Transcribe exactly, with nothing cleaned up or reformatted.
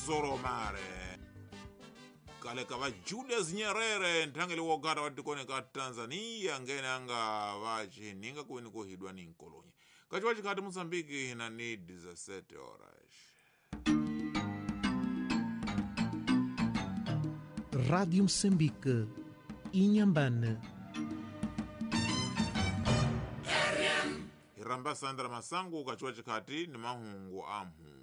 Zoromare kale kava Julius Nyerere ntangeli wogata watikone ka Tanzania ngene anga vachininga kuweni kuhidwa ni nkolonye kachiwa chikati Mozambique na ni dezessete horas. Rádio Moçambique, Inhambane. Iramba Sandra Masangu kachiwa chikati ni mahungu amhu.